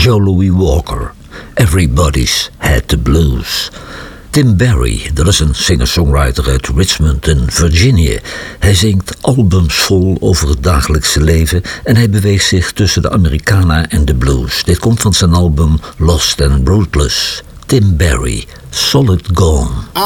Joe Louis Walker, Everybody's Had the Blues. Tim Barry, dat is een singer-songwriter uit Richmond in Virginia. Hij zingt albums vol over het dagelijkse leven en hij beweegt zich tussen de Americana en de blues. Dit komt van zijn album Lost and Rootless. Tim Barry, Solid Gone.